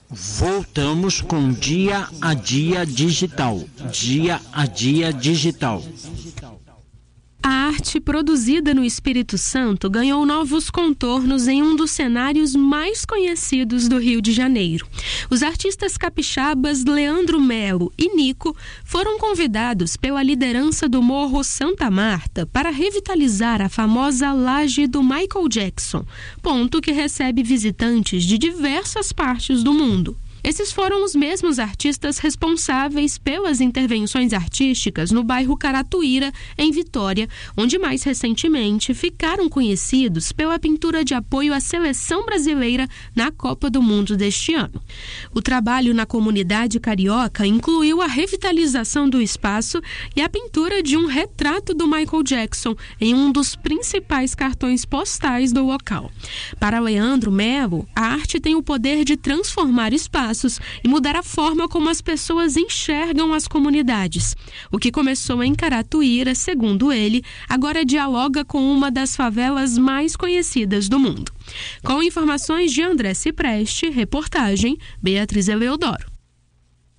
Voltamos com Dia a Dia Digital. Dia a Dia Digital. A arte produzida no Espírito Santo ganhou novos contornos em um dos cenários mais conhecidos do Rio de Janeiro. Os artistas capixabas Leandro Melo e Nico foram convidados pela liderança do Morro Santa Marta para revitalizar a famosa laje do Michael Jackson, ponto que recebe visitantes de diversas partes do mundo. Esses foram os mesmos artistas responsáveis pelas intervenções artísticas no bairro Caratuíra, em Vitória, onde mais recentemente ficaram conhecidos pela pintura de apoio à seleção brasileira na Copa do Mundo deste ano. O trabalho na comunidade carioca incluiu a revitalização do espaço e a pintura de um retrato do Michael Jackson em um dos principais cartões postais do local. Para Leandro Melo, a arte tem o poder de transformar espaços e mudar a forma como as pessoas enxergam as comunidades. O que começou em Caratuíra, segundo ele, agora dialoga com uma das favelas mais conhecidas do mundo. Com informações de André Cipreste, reportagem Beatriz Eleodoro.